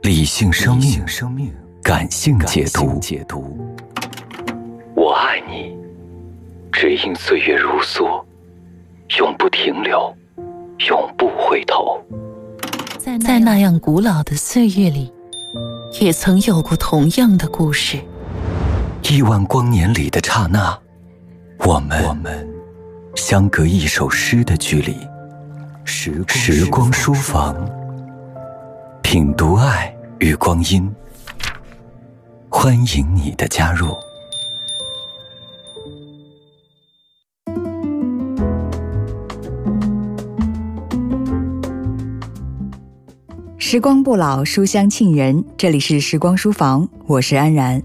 理性生命，感性解读。我爱你，只因岁月如梭，永不停留，永不回头。 在那样古老的岁月里，也曾有过同样的故事。 亿万光年里的刹那，我们相隔一首诗的距离。时光书房，品读爱与光阴，欢迎你的加入。 时光不老，书香沁人，这里是时光书房，我是安然。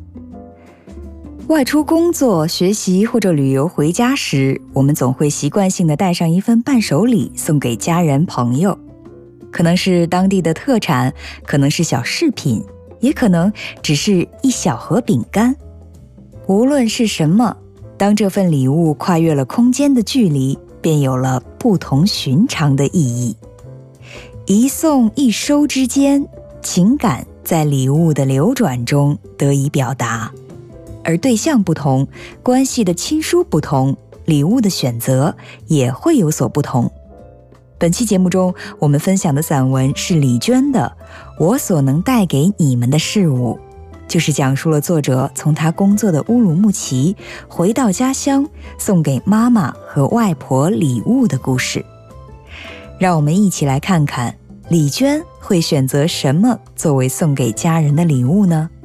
外出工作、学习或者旅游回家时，我们总会习惯性地带上一份伴手礼送给家人朋友，可能是当地的特产，可能是小饰品，也可能只是一小盒饼干。无论是什么，当这份礼物跨越了空间的距离，便有了不同寻常的意义。一送一收之间，情感在礼物的流转中得以表达。而对象不同，关系的亲疏不同，礼物的选择也会有所不同。本期节目中，我们分享的散文是李娟的《我所能带给你们的事物》，就是讲述了作者从他工作的乌鲁木齐回到家乡，送给妈妈和外婆礼物的故事。让我们一起来看看李娟会选择什么作为送给家人的礼物呢？